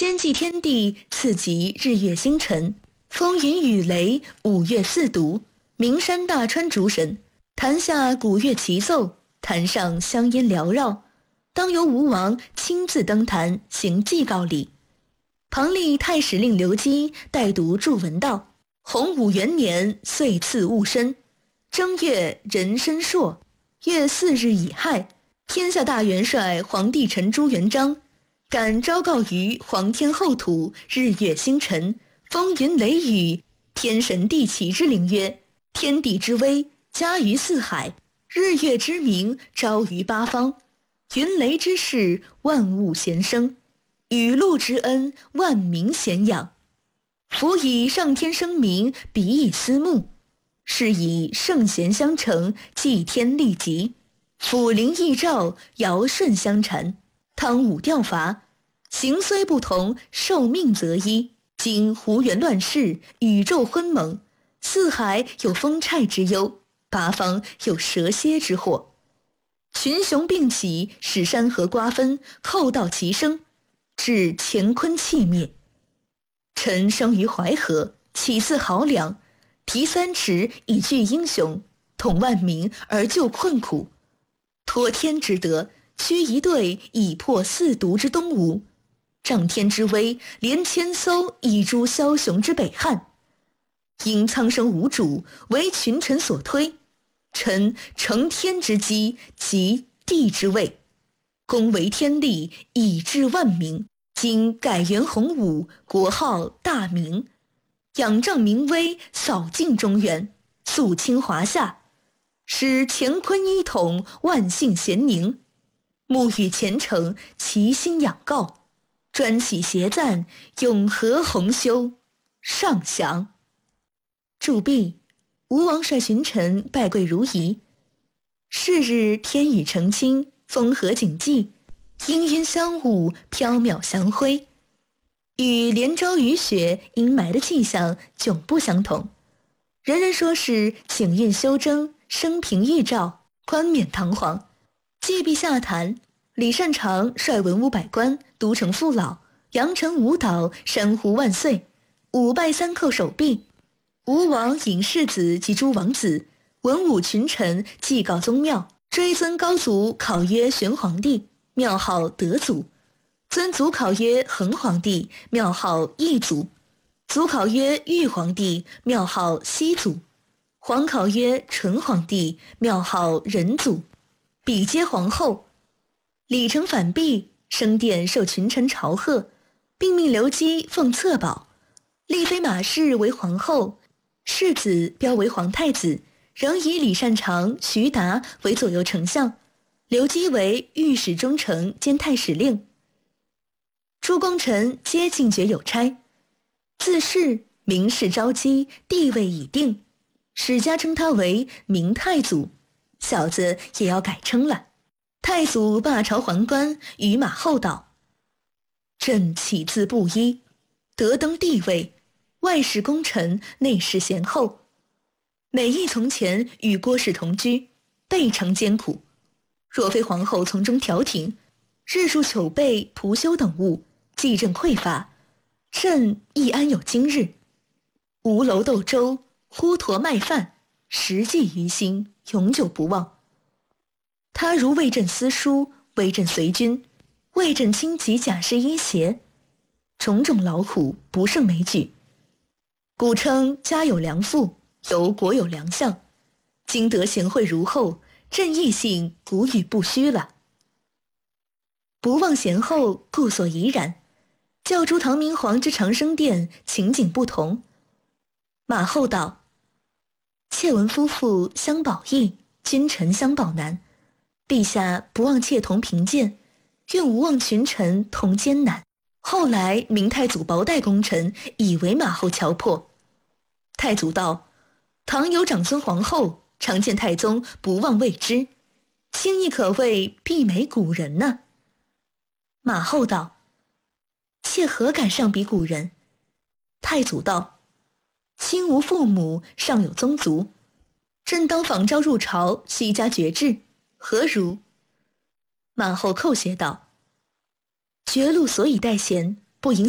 先祭天地，次及日月星辰，风云雨雷，五岳四渎，名山大川诸神，坛下鼓乐齐奏，坛上香烟缭绕，当由吴王亲自登坛行祭告礼。旁立太史令刘基代读祝文道：洪武元年，岁次戊申，正月壬申朔，月4日乙亥，天下大元帅皇帝臣朱元璋敢昭告于皇天后土、日月星辰、风云雷雨、天神地启之灵曰：天地之威加于四海，日月之明昭于八方，云雷之势万物咸生，雨露之恩万民咸养。夫以上天生民，彼以思慕，是以圣贤相承，祭天立吉，辅灵异兆，尧舜相缠，汤武调伐，形虽不同，受命则一。今胡元乱世，宇宙昏蒙，四海有风虿之忧，八方有蛇蝎之祸，群雄并起，使山河瓜分，寇盗齐生，致乾坤气灭。臣生于淮河，起自豪梁，提3尺以聚英雄，统万民而救困苦，托天之德，驱一队以破四渎之东吴，仗天之威，连千艘以诛枭雄之北汉。因苍生无主，为群臣所推，臣承天之基，及地之位，公为天力，以治万民。今改元洪武，国号大明，仰仗民威，扫尽中原，肃清华夏，使乾坤一统，万姓咸宁。沐雨虔诚，其心仰告，专起协赞，永和洪修。上降。铸币，吴王率群臣拜跪如仪。是日天宇澄清，风和景际，氤氲香雾，缥缈祥辉，与连朝雨雪阴霾的气象迥不相同。人人说是景运修征，升平预兆，冠冕堂皇。祭毕下坛，李善长率文武百官，都城父老，扬尘舞蹈，山呼万岁，五拜三叩手臂。吴王引世子及诸王子，文武群臣祭告宗庙，追尊高祖考曰玄皇帝，庙号德祖；尊祖考曰恒皇帝，庙号义祖；祖考曰玉皇帝，庙号熹祖；皇考曰纯皇帝，庙号仁祖。比皆皇后。礼成反毕，升殿受群臣朝贺，并命刘基奉册宝，立妃马氏为皇后，世子标为皇太子，仍以李善长、徐达为左右丞相，刘基为御史中丞兼太史令。诸功臣皆进爵有差，自是名士昭基，地位已定，史家称他为明太祖，小子也要改称了。太祖罢朝还官，与马后道：朕起自布衣，得登帝位，外使功臣，内侍贤后，每亦从前与郭氏同居，备尝艰苦。若非皇后从中调停，日数糗备、仆修等物，济朕匮乏，朕亦安有今日？吴楼豆粥，呼沱麦饭，实记于心，永久不忘。他如为朕私书，为朕随军，为朕轻骑甲士衣鞋，种种劳苦不胜枚举。古称家有良妇，犹国有良相，今得贤惠如后，朕亦信古语不虚了。不忘贤后，故所宜然。教诸唐明皇之长生殿，情景不同。马后道：妾闻夫妇相保易，君臣相保难。陛下不忘妾同贫贱，愿无忘群臣同艰难。后来明太祖薄待功臣，以为马后敲破。太祖道：唐有长孙皇后，常见太宗不忘谓之，卿亦可谓媲美古人呢。马后道：妾何敢上比古人？太祖道：卿无父母，尚有宗族，朕当访召入朝，悉加爵制，何如？马后叩谢道：爵禄所以待贤，不应